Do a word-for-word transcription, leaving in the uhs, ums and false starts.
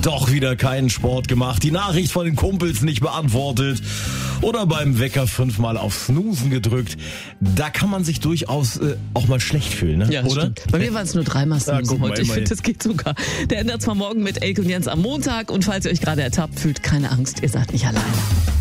doch wieder keinen Sport gemacht, die Nachricht von den Kumpels nicht beantwortet oder beim Wecker fünfmal auf Snoozen gedrückt. Da kann man sich durchaus äh, auch mal schlecht fühlen, ne? Ja, oder? Stimmt. Bei mir waren es nur dreimal Snoozen ja, heute. Ich finde, das geht sogar. Der ändert zwar morgen mit Elke und Jens am Montag. Und falls ihr euch gerade ertappt fühlt, keine Angst, ihr seid nicht alleine.